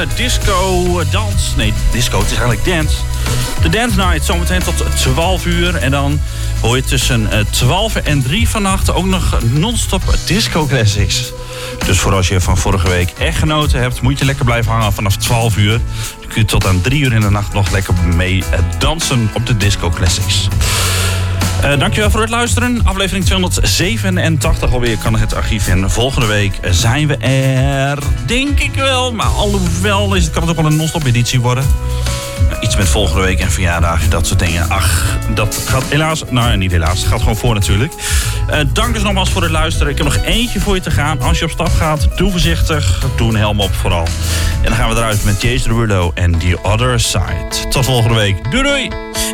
disco, dans. Nee, disco, het is eigenlijk dance. De Dance Night, zometeen tot 12 uur. En dan hoor je tussen 12 en 3 vannacht ook nog non-stop disco classics. Dus voor als je van vorige week echt genoten hebt, moet je lekker blijven hangen vanaf 12 uur. Dan kun je tot aan 3 uur in de nacht nog lekker mee dansen op de disco classics. Dankjewel voor het luisteren. Aflevering 287 alweer kan het archief in. Volgende week zijn we er, denk ik wel. Maar alhoewel kan het ook wel een non-stop editie worden. Iets met volgende week en verjaardag, dat soort dingen. Ach, dat gaat helaas, nou niet helaas, het gaat gewoon voor natuurlijk. Dank dus nogmaals voor het luisteren. Ik heb nog eentje voor je te gaan. Als je op stap gaat, doe voorzichtig. Doe een helm op vooral. En dan gaan we eruit met Jason Derulo en The Other Side. Tot volgende week. Doei doei!